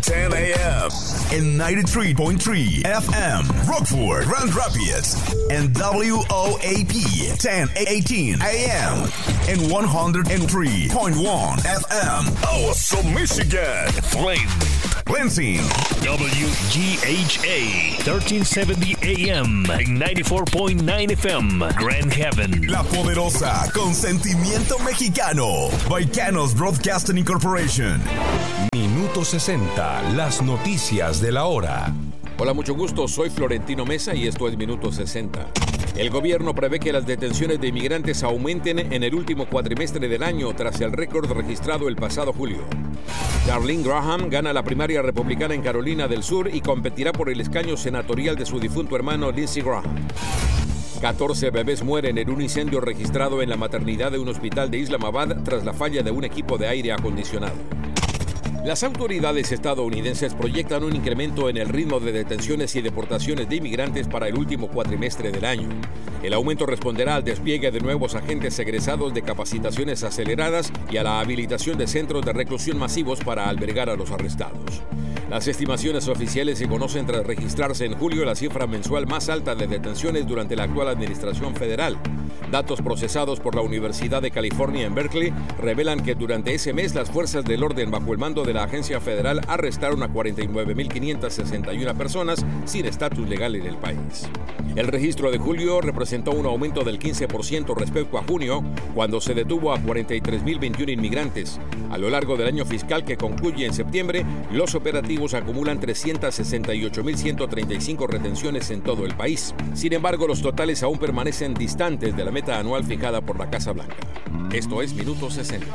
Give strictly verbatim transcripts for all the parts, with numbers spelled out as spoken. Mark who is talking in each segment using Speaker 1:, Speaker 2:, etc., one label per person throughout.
Speaker 1: ten a.m. in ninety-three point three F M, Rockford, Grand Rapids, and W O A P ten eighteen A M in one hundred three point one F M, Awesome, Michigan, Flint, Lansing,
Speaker 2: W G H A thirteen seventy A M and ninety-four point nine F M, Grand Haven.
Speaker 1: La poderosa, con sentimiento mexicano, Baicanos Broadcasting Incorporation.
Speaker 3: Minuto sesenta, las noticias de la hora.
Speaker 4: Hola, mucho gusto, soy Florentino Mesa y esto es Minuto sesenta. El gobierno prevé que las detenciones de inmigrantes aumenten en el último cuatrimestre del año tras el récord registrado el pasado julio. Darlene Graham gana la primaria republicana en Carolina del Sur y competirá por el escaño senatorial de su difunto hermano Lindsey Graham. catorce bebés mueren en un incendio registrado en la maternidad de un hospital de Islamabad tras la falla de un equipo de aire acondicionado. Las autoridades estadounidenses proyectan un incremento en el ritmo de detenciones y deportaciones de inmigrantes para el último cuatrimestre del año. El aumento responderá al despliegue de nuevos agentes egresados de capacitaciones aceleradas y a la habilitación de centros de reclusión masivos para albergar a los arrestados. Las estimaciones oficiales se conocen tras registrarse en julio la cifra mensual más alta de detenciones durante la actual administración federal. Datos procesados por la Universidad de California en Berkeley revelan que durante ese mes las fuerzas del orden bajo el mando de la agencia federal arrestaron a cuarenta y nueve mil quinientas sesenta y una personas sin estatus legal en el país. El registro de julio representó un aumento del quince por ciento respecto a junio, cuando se detuvo a cuarenta y tres mil veintiuno inmigrantes. A lo largo del año fiscal que concluye en septiembre, los operativos acumulan trescientas sesenta y ocho mil ciento treinta y cinco retenciones en todo el país. Sin embargo, los totales aún permanecen distantes de la meta anual fijada por la Casa Blanca. Esto es Minuto sesenta.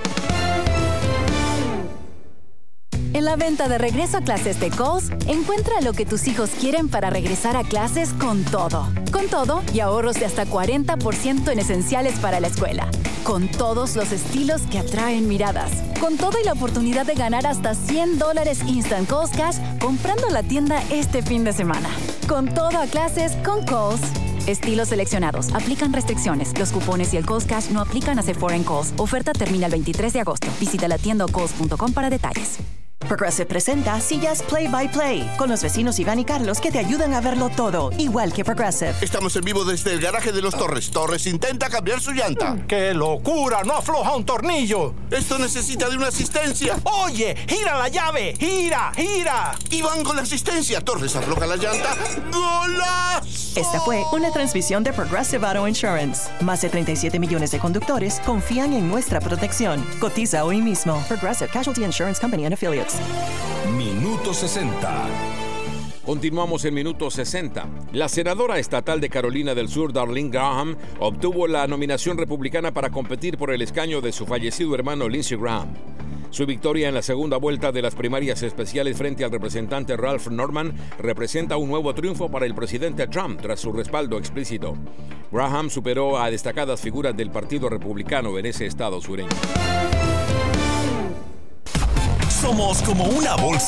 Speaker 5: En la venta de regreso a clases de Kohl's, encuentra lo que tus hijos quieren para regresar a clases con todo. Con todo y ahorros de hasta cuarenta por ciento en esenciales para la escuela. Con todos los estilos que atraen miradas. Con todo y la oportunidad de ganar hasta cien dólares Instant Kohl's Cash comprando en la tienda este fin de semana. Con todo a clases con Kohl's. Estilos seleccionados. Aplican restricciones. Los cupones y el Kohl's Cash no aplican a Sephora en Kohl's. Oferta termina el veintitrés de agosto. Visita la tienda o kohls punto com para detalles.
Speaker 6: Progressive presenta Sillas Play by Play, con los vecinos Iván y Carlos que te ayudan a verlo todo, igual que Progressive.
Speaker 7: Estamos en vivo desde el garaje de los Torres. Torres intenta cambiar su llanta.
Speaker 8: ¡Qué locura! ¡No afloja un tornillo!
Speaker 7: Esto necesita de una asistencia.
Speaker 8: ¡Oye! ¡Gira la llave! ¡Gira! ¡Gira!
Speaker 7: Iván con la asistencia. Torres afloja la llanta. ¡Golazo!
Speaker 6: Esta fue una transmisión de Progressive Auto Insurance. Más de treinta y siete millones de conductores confían en nuestra protección. Cotiza hoy mismo. Progressive Casualty Insurance Company and Affiliates.
Speaker 3: Minuto sesenta.
Speaker 4: Continuamos en Minuto sesenta. La senadora estatal de Carolina del Sur, Darlene Graham, obtuvo la nominación republicana para competir por el escaño de su fallecido hermano Lindsey Graham. Su victoria en la segunda vuelta de las primarias especiales frente al representante Ralph Norman representa un nuevo triunfo para el presidente Trump tras su respaldo explícito. Graham superó a destacadas figuras del Partido Republicano en ese estado sureño.
Speaker 1: Somos como una bolsa